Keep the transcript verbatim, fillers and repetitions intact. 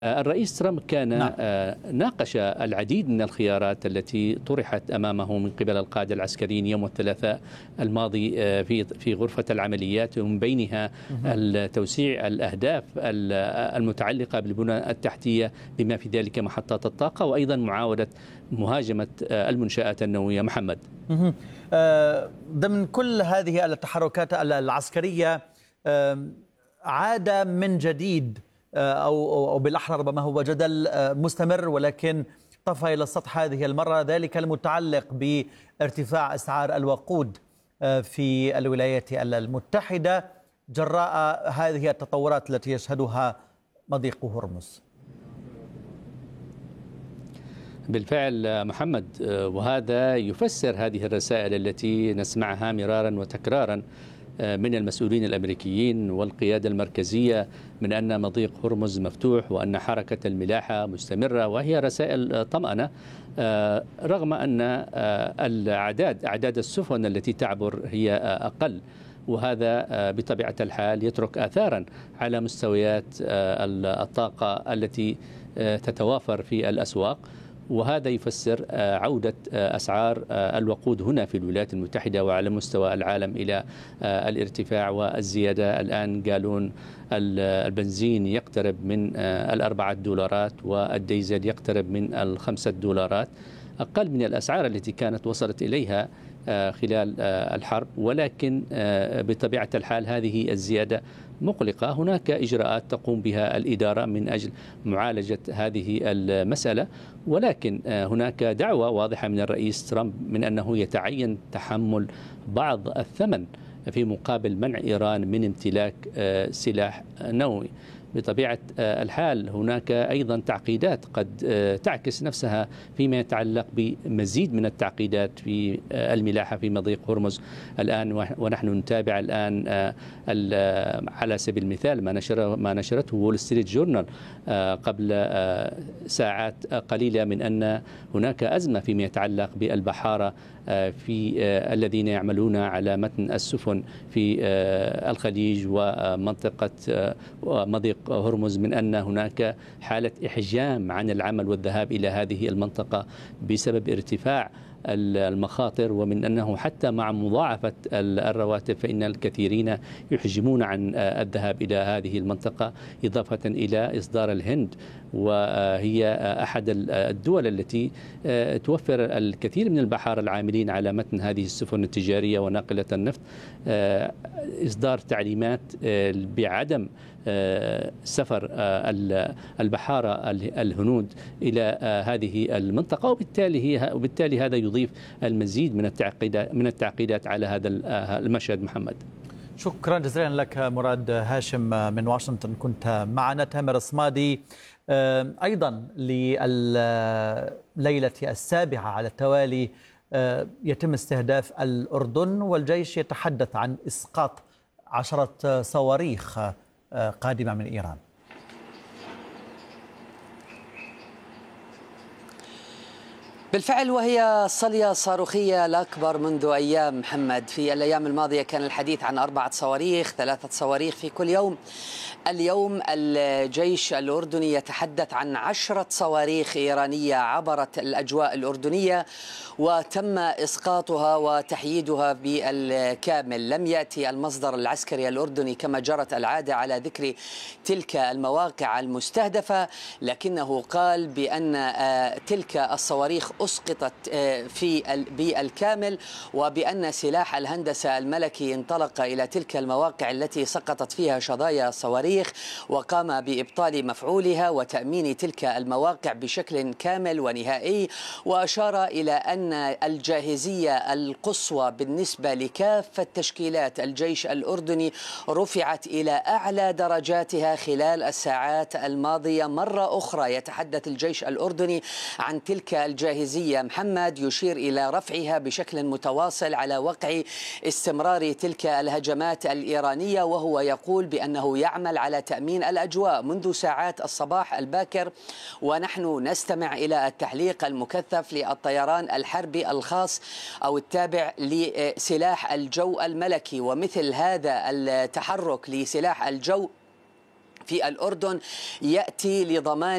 الرئيس ترامب كان نعم. ناقش العديد من الخيارات التي طرحت أمامه من قبل القادة العسكريين يوم الثلاثاء الماضي في في غرفة العمليات، ومن بينها توسيع الأهداف المتعلقة بالبنى التحتية بما في ذلك محطات الطاقة، وأيضا معاودة مهاجمة المنشآت النووية. محمد، ضمن كل هذه التحركات العسكرية عاد من جديد أو أو بالأحرى ربما هو جدل مستمر ولكن طفى إلى السطح هذه المرة، ذلك المتعلق بارتفاع أسعار الوقود في الولايات المتحدة جراء هذه التطورات التي يشهدها مضيق هرمز. بالفعل محمد، وهذا يفسر هذه الرسائل التي نسمعها مرارا وتكرارا من المسؤولين الأمريكيين والقيادة المركزية من أن مضيق هرمز مفتوح وأن حركة الملاحة مستمرة، وهي رسائل طمأنة رغم أن الأعداد أعداد السفن التي تعبر هي أقل، وهذا بطبيعة الحال يترك آثارا على مستويات الطاقة التي تتوافر في الأسواق، وهذا يفسر عودة أسعار الوقود هنا في الولايات المتحدة وعلى مستوى العالم إلى الارتفاع والزيادة. الآن قالون البنزين يقترب من الأربعة دولارات والديزل يقترب من الخمسة دولارات، أقل من الأسعار التي كانت وصلت إليها خلال الحرب، ولكن بطبيعة الحال هذه الزيادة مقلقة. هناك إجراءات تقوم بها الإدارة من أجل معالجة هذه المسألة، ولكن هناك دعوة واضحة من الرئيس ترامب من أنه يتعين تحمل بعض الثمن في مقابل منع إيران من امتلاك سلاح نووي. بطبيعة الحال هناك أيضا تعقيدات قد تعكس نفسها فيما يتعلق بمزيد من التعقيدات في الملاحة في مضيق هرمز الآن، ونحن نتابع الآن على سبيل المثال ما نشره ما نشرته وول ستريت جورنال قبل ساعات قليلة من أن هناك أزمة فيما يتعلق بالبحارة في الذين يعملون على متن السفن في الخليج ومنطقة مضيق هرمز، من أن هناك حالة إحجام عن العمل والذهاب إلى هذه المنطقة بسبب ارتفاع المخاطر، ومن أنه حتى مع مضاعفة الرواتب فإن الكثيرين يحجمون عن الذهاب إلى هذه المنطقة، إضافة إلى إصدار الهند وهي أحد الدول التي توفر الكثير من البحارة العاملين على متن هذه السفن التجارية وناقلة النفط إصدار تعليمات بعدم سفر البحارة الهنود إلى هذه المنطقة، وبالتالي وبالتالي هذا يضيف المزيد من التعقيدات من التعقيدات على هذا المشهد. محمد، شكرا جزيلا لك مراد هاشم من واشنطن، كنت معنا. تامر الصمادي، أيضا لليلة السابعة على التوالي يتم استهداف الأردن، والجيش يتحدث عن إسقاط عشرة صواريخ قادمة من إيران. بالفعل، وهي صلية صاروخية الأكبر منذ أيام. محمد، في الأيام الماضية كان الحديث عن أربعة صواريخ، ثلاثة صواريخ في كل يوم. اليوم الجيش الأردني يتحدث عن عشرة صواريخ إيرانية عبرت الأجواء الأردنية وتم إسقاطها وتحييدها بالكامل. لم يأتي المصدر العسكري الأردني كما جرت العادة على ذكر تلك المواقع المستهدفة، لكنه قال بأن تلك الصواريخ أسقطت في بالكامل، وبأن سلاح الهندسة الملكي انطلق إلى تلك المواقع التي سقطت فيها شظايا الصواريخ وقام بإبطال مفعولها وتأمين تلك المواقع بشكل كامل ونهائي. وأشار إلى أن الجاهزية القصوى بالنسبة لكافة تشكيلات الجيش الأردني رفعت إلى أعلى درجاتها خلال الساعات الماضية. مرة أخرى يتحدث الجيش الأردني عن تلك الجاهزية. محمد، يشير إلى رفعها بشكل متواصل على وقع استمرار تلك الهجمات الإيرانية، وهو يقول بأنه يعمل على تأمين الأجواء منذ ساعات الصباح الباكر، ونحن نستمع إلى التحليق المكثف للطيران الحربي الخاص أو التابع لسلاح الجو الملكي. ومثل هذا التحرك لسلاح الجو في الأردن يأتي لضمان